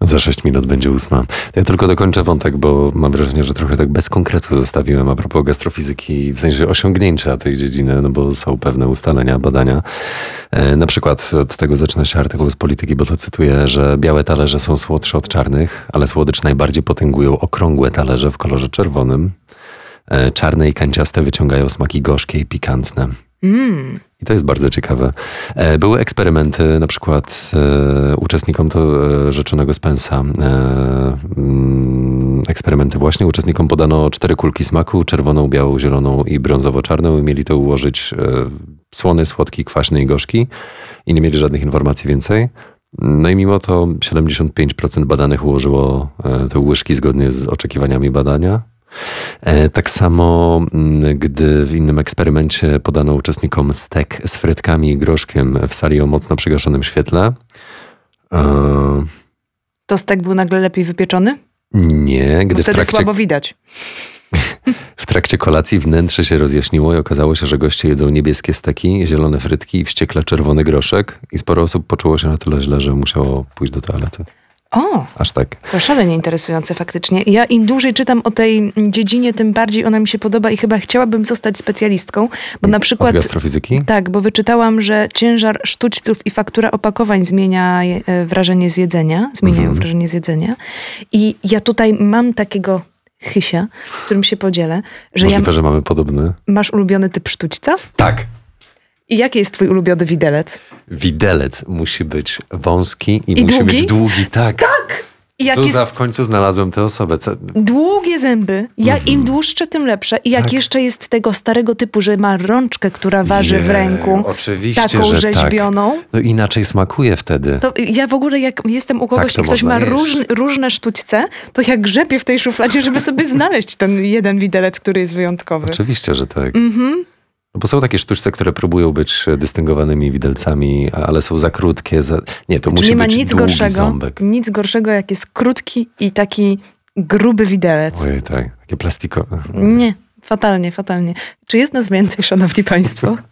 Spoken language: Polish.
Za 6 minut będzie 8. Ja tylko dokończę wątek, bo mam wrażenie, że trochę tak bez konkretu zostawiłem a propos gastrofizyki, w sensie osiągnięcia tej dziedziny, no bo są pewne ustalenia, badania. Na przykład od tego zaczyna się artykuł z Polityki, bo to cytuję, że białe talerze są słodsze od czarnych, ale słodycz najbardziej potęgują okrągłe talerze w kolorze czerwonym. Czarne i kanciaste wyciągają smaki gorzkie i pikantne. I to jest bardzo ciekawe. Były eksperymenty, na przykład uczestnikom to rzeczonego Spensa. Eksperymenty właśnie. Uczestnikom podano 4 kulki smaku, czerwoną, białą, zieloną i brązowo-czarną i mieli to ułożyć słony, słodki, kwaśny i gorzki i nie mieli żadnych informacji więcej. No i mimo to 75% badanych ułożyło te łyżki zgodnie z oczekiwaniami badania. Tak samo, gdy w innym eksperymencie podano uczestnikom stek z frytkami i groszkiem w sali o mocno przygaszonym świetle. To stek był nagle lepiej wypieczony? Nie, gdy wtedy słabo widać. W trakcie kolacji wnętrze się rozjaśniło i okazało się, że goście jedzą niebieskie steki, zielone frytki i wściekle czerwony groszek i sporo osób poczuło się na tyle źle, że musiało pójść do toalety. O, aż tak. To szalenie interesujące faktycznie. Ja im dłużej czytam o tej dziedzinie, tym bardziej ona mi się podoba i chyba chciałabym zostać specjalistką, bo na przykład... Od gastrofizyki? Tak, bo wyczytałam, że ciężar sztućców i faktura opakowań zmieniają wrażenie z jedzenia. I ja tutaj mam takiego chysia, którym się podzielę, że Możliwe, że mamy podobny. Masz ulubiony typ sztućca? Tak. I jaki jest twój ulubiony widelec? Widelec musi być wąski i musi długi? być długi, tak. Tak! Zuza, w końcu znalazłem tę osobę. Długie zęby. Im dłuższe, tym lepsze. I jak jeszcze jest tego starego typu, że ma rączkę, która waży w ręku. Oczywiście, taką że rzeźbioną. Tak. No inaczej smakuje wtedy. To ja w ogóle jak jestem u kogoś i ktoś ma różne sztućce, to ja grzebię w tej szufladzie, żeby sobie znaleźć ten jeden widelec, który jest wyjątkowy. Oczywiście, że tak. No bo są takie sztućce, które próbują być dystyngowanymi widelcami, ale są za krótkie. Nie, to musi być długi ząbek. Nic gorszego, jak jest krótki i taki gruby widelec. Ojej, tak. Takie plastikowe. Nie, fatalnie. Czy jest nas więcej, szanowni państwo?